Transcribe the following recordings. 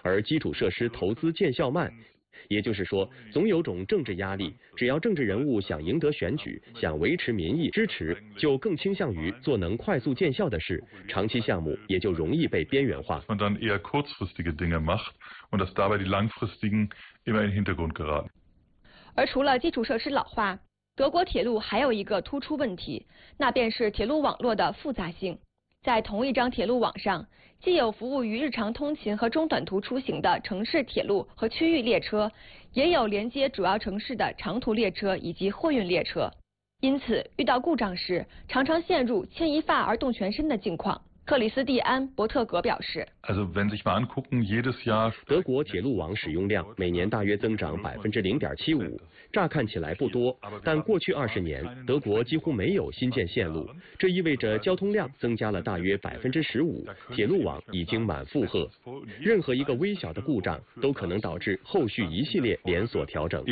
而基础设施投资见效慢。也就是说，总有种政治压力，只要政治人物想赢得选举，想维持民意支持，就更倾向于做能快速见效的事，长期项目也就容易被边缘化。 而除了基础设施老化，德国铁路还有一个突出问题，那便是铁路网络的复杂性。在同一张铁路网上，既有服务于日常通勤和中短途出行的城市铁路和区域列车，也有连接主要城市的长途列车以及货运列车。因此，遇到故障时，常常陷入牵一发而动全身的境况。克里斯蒂安·伯特格表示， 德国铁路网使用量每年大约增长0.75%，乍看起来不多，但过去20年，德国几乎没有新建线路，这意味着交通量增加了大约15%，铁路网已经满负荷。任何一个微小的故障都可能导致后续一系列连锁调整。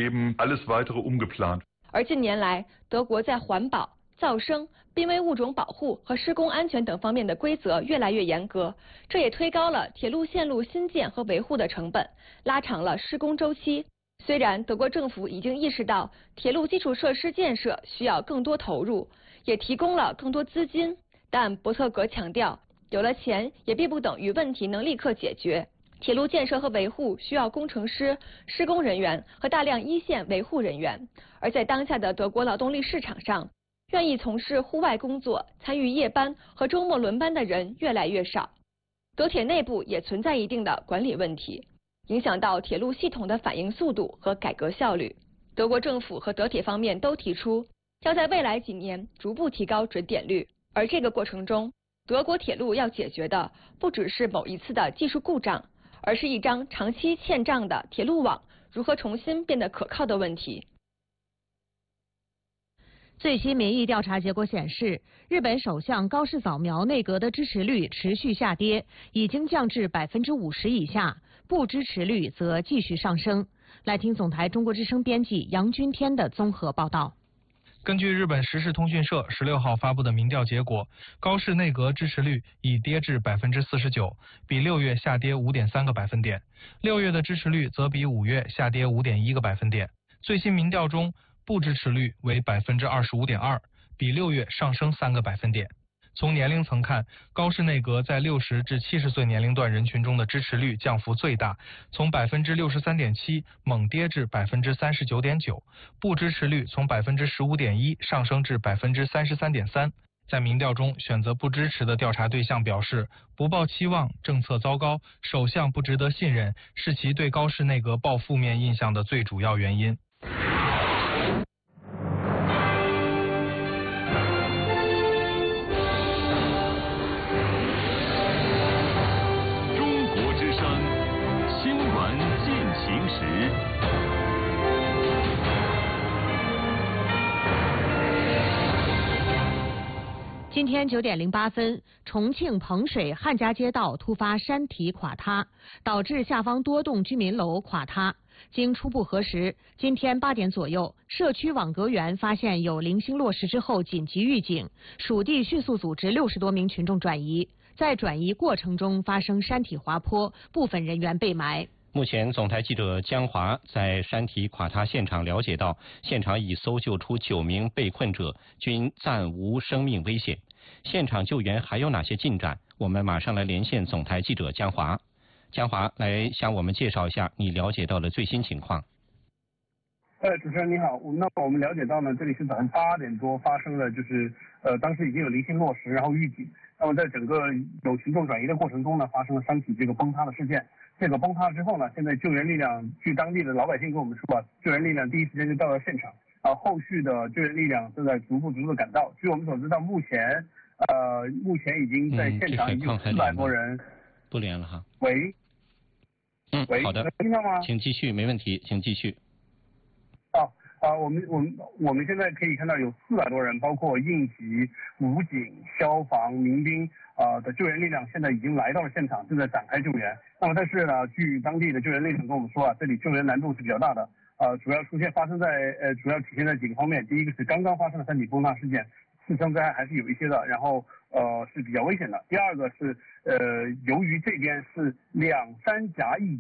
而近年来，德国在环保、噪声、濒危物种保护和施工安全等方面的规则越来越严格，这也推高了铁路线路新建和维护的成本，拉长了施工周期。虽然德国政府已经意识到铁路基础设施建设需要更多投入，也提供了更多资金，但伯特格强调，有了钱也并不等于问题能立刻解决。铁路建设和维护需要工程师、施工人员和大量一线维护人员，而在当下的德国劳动力市场上，愿意从事户外工作、参与夜班和周末轮班的人越来越少。德铁内部也存在一定的管理问题，影响到铁路系统的反应速度和改革效率。德国政府和德铁方面都提出，要在未来几年逐步提高准点率，而这个过程中，德国铁路要解决的不只是某一次的技术故障，而是一张长期欠账的铁路网如何重新变得可靠的问题。 最新民意调查结果显示，日本首相高市早苗内阁的支持率持续下跌，已经降至50%以下，不支持率则继续上升。来听总台中国之声编辑杨君天的综合报道。 根据日本时事通讯社16号发布的民调结果，高市内阁支持率已跌至49%，比6月下跌5.3个百分点；6月的支持率则比5月下跌5.1个百分点。最新民调中，不支持率为25.2%，比6月上升3个百分点。从年龄层看，高市内阁在60至70岁年龄段人群中的支持率降幅最大，从63.7%猛跌至39.9%，不支持率从15.1%上升至33.3%。在民调中，选择不支持的调查对象表示，不抱期望，政策糟糕，首相不值得信任，是其对高市内阁抱负面印象的最主要原因。 今天9点08分，重庆彭水汉家街道突发山体垮塌，导致下方多栋居民楼垮塌。经初步核实，今天8点左右，社区网格员发现有零星落实之后紧急预警，属地迅速组织60多名群众转移，在转移过程中发生山体滑坡，部分人员被埋。 目前，总台记者江华在山体垮塌现场了解到，现场已搜救出9名被困者，均暂无生命危险。现场救援还有哪些进展？我们马上来连线总台记者江华。江华，来向我们介绍一下你了解到的最新情况。 主持人你好，我们了解到呢，这里是早上8点多发生了，当时已经有零星落实，然后预警。那么在整个有群众转移的过程中呢，发生了山体这个崩塌的事件。这个崩塌之后呢，现在救援力量，据当地的老百姓跟我们说啊，救援力量第一时间就到了现场，后续的救援力量正在逐步的赶到。据我们所知道，目前已经在现场已经有400多人。 不连了哈。 喂。喂， 好的， 能听到吗？ 请继续，没问题，请继续。 我们现在可以看到有400多人，包括应急、武警、消防、民兵的救援力量，现在已经来到了现场，正在展开救援。那么但是呢，据当地的救援力量跟我们说啊，这里救援难度是比较大的，主要体现在几个方面。第一个是刚刚发生的山体崩塌事件，次生灾害还是有一些的，然后是比较危险的。第二个是由于这边是2、3夹1